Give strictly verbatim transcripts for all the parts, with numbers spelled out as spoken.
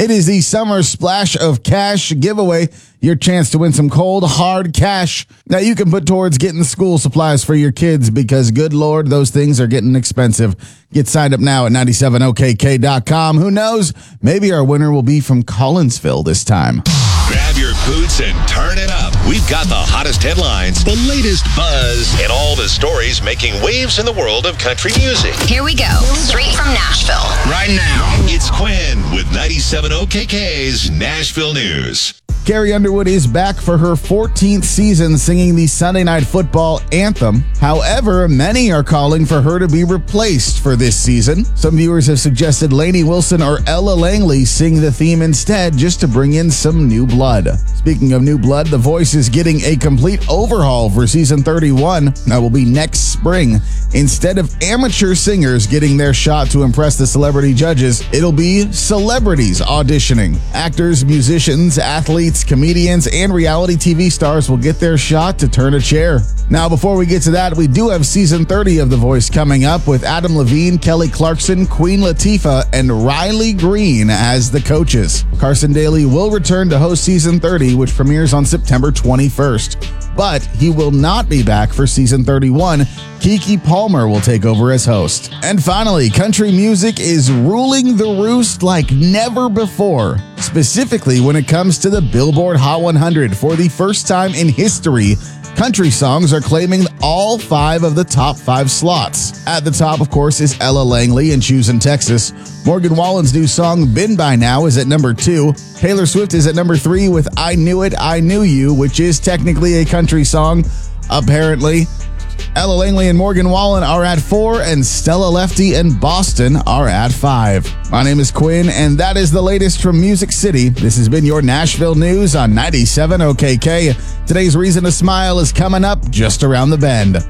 It is the Summer Splash of Cash giveaway. Your chance to win some cold, hard cash that you can put towards getting school supplies for your kids because, good Lord, those things are getting expensive. Get signed up now at ninety-seven O K K dot com. Who knows? Maybe our winner will be from Collinsville this time. Grab your boots and turn it up. We've got the hottest headlines, the latest buzz, and all the stories making waves in the world of country music. Here we go. Straight from Nashville. Right now, it's Quinn with ninety-seven O K K's Nashville News. Carrie Underwood is back for her fourteenth season singing the Sunday Night Football anthem. However, many are calling for her to be replaced for this season. Some viewers have suggested Lainey Wilson or Ella Langley sing the theme instead just to bring in some new blood. Speaking of new blood, The Voice is getting a complete overhaul for season thirty-one. That will be next spring. Instead of amateur singers getting their shot to impress the celebrity judges, it'll be celebrities auditioning. Actors, musicians, athletes, comedians, and reality T V stars will get their shot to turn a chair. Now, before we get to that, we do have season thirty of The Voice coming up with Adam Levine, Kelly Clarkson, Queen Latifah, and Riley Green as the coaches. Carson Daly will return to host season thirty, which premieres on September twenty-first. But he will not be back for season thirty-one. Keke Palmer will take over as host. And finally, country music is ruling the roost like never before, specifically when it comes to the Billboard Hot one hundred. For the first time in history, country songs are claiming all five of the top five slots. At the top, of course, is Ella Langley and Choosing Texas. Morgan Wallen's new song, Been By Now, is at number two. Taylor Swift is at number three with I Knew It, I Knew You, which is technically a country song, apparently. Ella Langley and Morgan Wallen are at four, and Stella Lefty and Boston are at five. My name is Quinn, and that is the latest from Music City. This has been your Nashville News on ninety-seven O K K. Today's Reason to Smile is coming up just around the bend.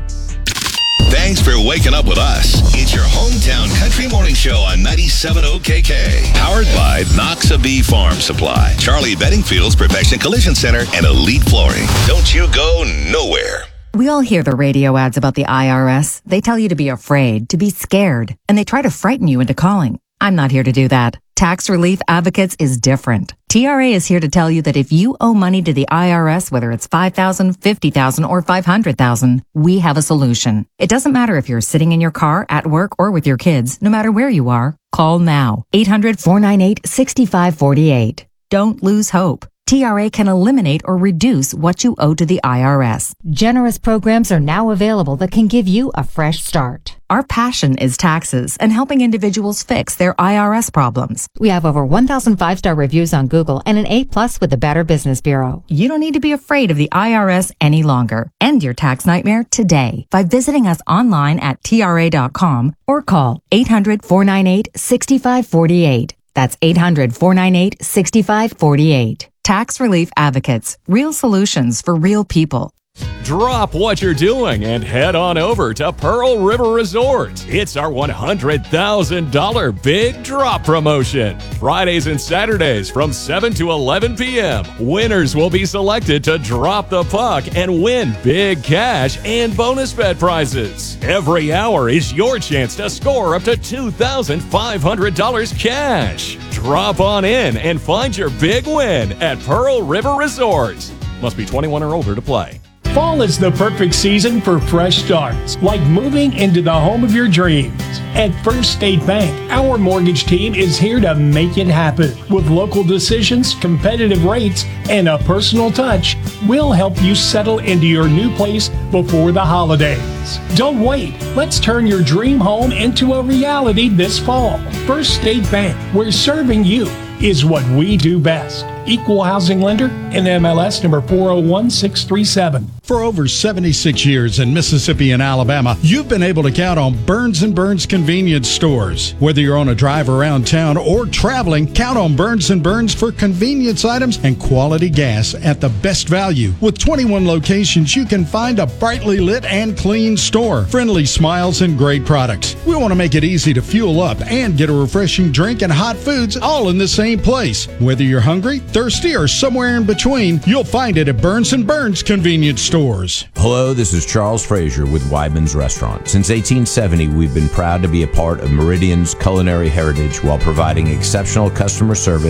Thanks for waking up with us. It's your hometown country morning show on ninety-seven O K K. Powered by Noxabee Farm Supply, Charlie Bedingfield's Perfection Collision Center, and Elite Flooring. Don't you go nowhere. We all hear the radio ads about the I R S. They tell you to be afraid, to be scared, and they try to frighten you into calling. I'm not here to do that. Tax Relief Advocates is different. T R A is here to tell you that if you owe money to the I R S, whether it's five thousand dollars, fifty thousand dollars, or five hundred thousand dollars, we have a solution. It doesn't matter if you're sitting in your car, at work, or with your kids. No matter where you are, call now. eight hundred, four nine eight, six five four eight. Don't lose hope. T R A can eliminate or reduce what you owe to the I R S. Generous programs are now available that can give you a fresh start. Our passion is taxes and helping individuals fix their I R S problems. We have over one thousand five-star reviews on Google and an A plus with the Better Business Bureau. You don't need to be afraid of the I R S any longer. End your tax nightmare today by visiting us online at T R A dot com or call eight hundred, four nine eight, six five four eight. That's eight hundred, four nine eight, six five four eight. Tax Relief Advocates. Real solutions for real people. Drop what you're doing and head on over to Pearl River Resort. It's our one hundred thousand dollars Big Drop promotion. Fridays and Saturdays from seven to eleven p.m. Winners will be selected to drop the puck and win big cash and bonus bet prizes. Every hour is your chance to score up to two thousand five hundred dollars cash. Drop on in and find your big win at Pearl River Resort. Must be twenty-one or older to play. Fall is the perfect season for fresh starts, like moving into the home of your dreams. At First State Bank, our mortgage team is here to make it happen. With local decisions, competitive rates, and a personal touch, we'll help you settle into your new place before the holidays. Don't wait. Let's turn your dream home into a reality this fall. First State Bank, where serving you is what we do best. Equal housing lender, N M L S number four oh one six three seven. For over seventy-six years in Mississippi and Alabama, you've been able to count on Burns and Burns convenience stores. Whether you're on a drive around town or traveling, count on Burns and Burns for convenience items and quality gas at the best value. With twenty-one locations, you can find a brightly lit and clean store, friendly smiles, and great products. We want to make it easy to fuel up and get a refreshing drink and hot foods all in the same place. Whether you're hungry, thirsty, or somewhere in between, you'll find it at Burns and Burns convenience stores. Hello, this is Charles Frazier with Weidman's Restaurant. Since eighteen seventy, we've been proud to be a part of Meridian's culinary heritage while providing exceptional customer service